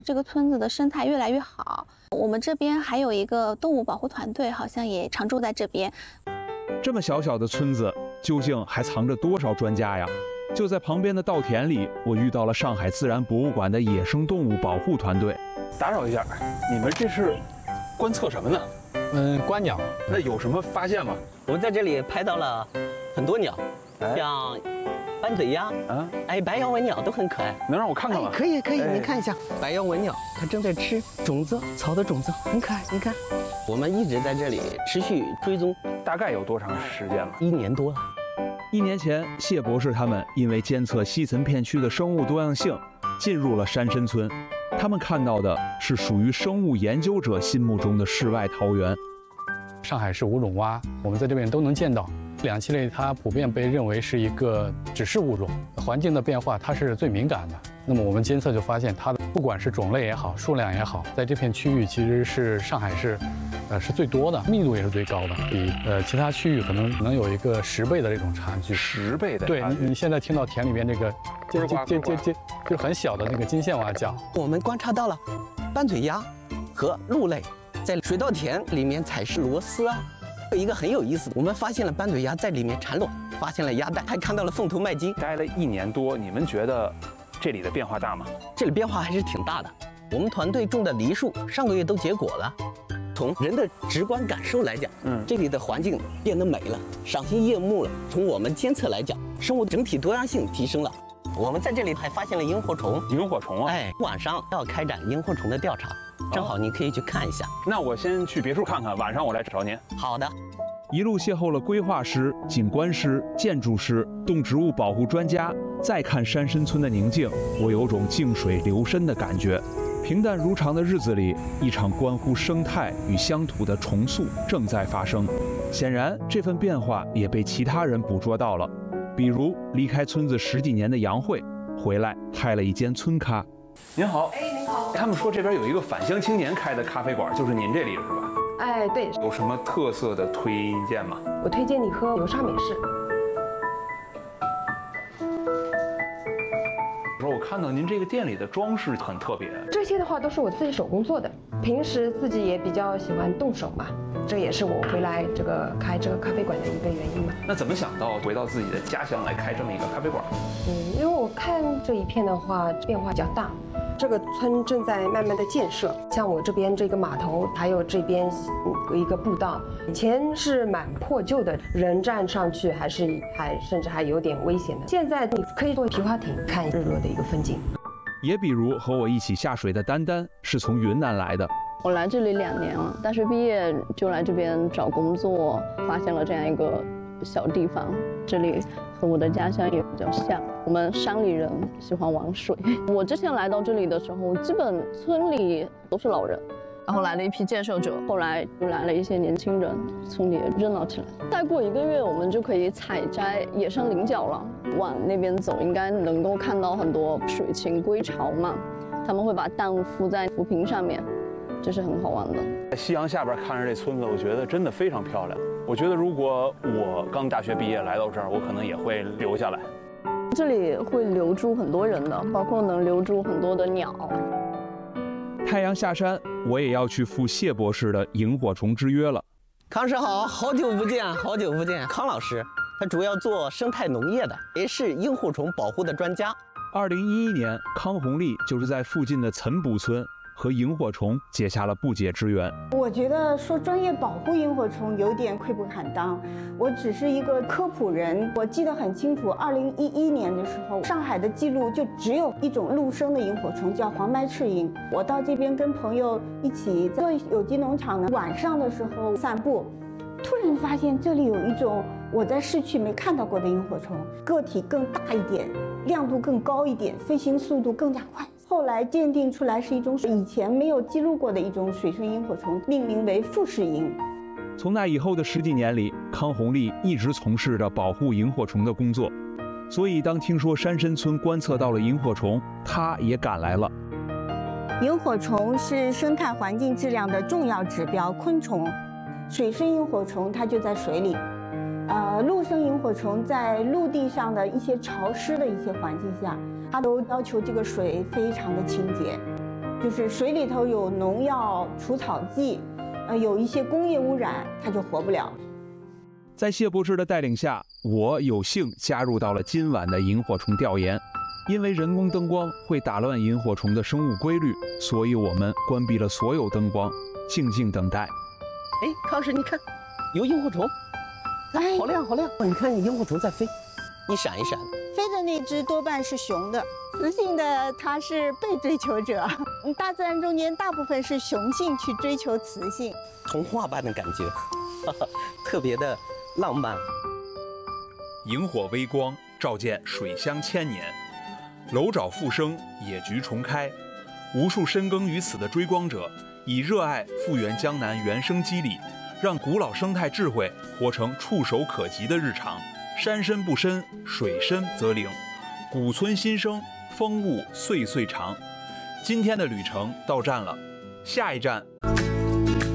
这个村子的生态越来越好。我们这边还有一个动物保护团队，好像也常住在这边。 这么小小的村子，究竟还藏着多少专家呀？就在旁边的稻田里，我遇到了上海自然博物馆的野生动物保护团队。 打扰一下，你们这是观测什么呢？ 观鸟。 那有什么发现吗？ 我们在这里拍到了很多鸟，像斑嘴鸭白腰文鸟都很可爱。 能让我看看吗？ 可以，你看一下白腰文鸟，它正在吃种子，草的种子，很可爱。你看，我们一直在这里持续追踪， 大概有多长时间了 ？1年多了。 1年前，谢博士他们因为监测西岑片区的生物多样性，进入了山参村。他们看到的是属于生物研究者心目中的世外桃源。 上海市无种蛙，我们在这边都能见到。两栖类它普遍被认为是一个指示物种，环境的变化它是最敏感的。那么我们监测就发现，它的不管是种类也好，数量也好，在这片区域其实是上海市，是最多的，密度也是最高的，比其他区域可能有一个10倍的这种差距。 10倍的？ 对，你现在听到田里面这个就是很小的那个金线蛙叫。 我们观察到了斑嘴鸭和鹿类在水稻田里面采食螺丝啊。有一个很有意思的，我们发现了斑嘴鸭在里面产卵，发现了鸭蛋，还看到了凤头麦鸡。 待了1年多，你们觉得这里的变化大吗？ 这里变化还是挺大的。我们团队种的梨树上个月都结果了。从人的直观感受来讲，这里的环境变得美了，赏心悦目了。从我们监测来讲，生物整体多样性提升了。我们在这里还发现了萤火虫。 萤火虫啊！ 晚上要开展萤火虫的调查。正好你可以去看一下。 那我先去别墅看看，晚上我来找您。 好的。 一路邂逅了规划师、景观师、建筑师、动植物保护专家，再看山参村的宁静，我有种静水流深的感觉。平淡如常的日子里，一场关乎生态与乡土的重塑正在发生。显然，这份变化也被其他人捕捉到了，比如离开村子10几年的杨慧，回来开了一间村咖。 您好。 您好。 他们说这边有一个返乡青年开的咖啡馆，就是您这里是吧？ 对。 有什么特色的推荐吗？ 我推荐你喝流沙美式。 我看到您这个店里的装饰很特别。 这些的话都是我自己手工做的，平时自己也比较喜欢动手嘛，这也是我回来开这个咖啡馆的一个原因嘛。 那怎么想到回到自己的家乡来开这么一个咖啡馆？ 因为我看这一片的话变化比较大。这个村正在慢慢的建设，像我这边这个码头，还有这边一个步道，以前是蛮破旧的，人站上去甚至还有点危险的。现在你可以坐皮划艇看日落的一个风景。 也比如和我一起下水的丹丹是从云南来的。 我来这里2年了，大学毕业就来这边找工作，发现了这样一个小地方，这里和我的家乡也比较像。我们山里人喜欢玩水。我之前来到这里的时候，基本村里都是老人，然后来了一批建设者，后来又来了一些年轻人，村里也热闹起来。再过1个月，我们就可以采摘野生菱角了。往那边走，应该能够看到很多水禽归巢嘛，他们会把蛋孵在浮萍上面，这是很好玩的。 在夕阳下边看着这村子，我觉得真的非常漂亮。我觉得如果我刚大学毕业来到这儿，我可能也会留下来。 这里会留住很多人的，包括能留住很多的鸟。 太阳下山，我也要去赴谢博士的萤火虫之约了。 康师好，好久不见，好久不见。康老师，他主要做生态农业的，也是萤火虫保护的专家。 2011年，康红丽就是在附近的岑补村和萤火虫结下了不解之缘。 我觉得说专业保护萤火虫有点愧不坦当，我只是一个科普人。我记得很清楚，2011年的时候，上海的记录就只有一种陆生的萤火虫，叫黄白翅萤。我到这边跟朋友一起做有机农场呢，晚上的时候散步，突然发现这里有一种我在市区没看到过的萤火虫，个体更大一点，亮度更高一点，飞行速度更加快。后来鉴定出来是一种以前没有记录过的一种水生萤火虫，命名为富士萤。 从那以后的10几年里，康红丽一直从事着保护萤火虫的工作，所以当听说山参村观测到了萤火虫，他也赶来了。 萤火虫是生态环境质量的重要指标昆虫，水生萤火虫它就在水里，陆生萤火虫在陆地上的一些潮湿的一些环境下，它都要求这个水非常的清洁。 就是水里头有农药、除草剂，有一些工业污染，它就活不了。 在谢博士的带领下，我有幸加入到了今晚的萤火虫调研。因为人工灯光会打乱萤火虫的生物规律，所以我们关闭了所有灯光，静静等待。 哎，康老师，你看，有萤火虫，哎，好亮好亮！你看，萤火虫在飞，一闪一闪的。 飞的那只多半是雄的，雌性的它是被追求者。大自然中间大部分是雄性去追求雌性， 童话般的感觉，特别的浪漫。 萤火微光照见水乡千年，楼沼复生，野菊重开。无数深耕于此的追光者，以热爱复原江南原生肌理，让古老生态智慧活成触手可及的日常。山深不深，水深则灵。古村新生，风物岁岁长。今天的旅程到站了，下一站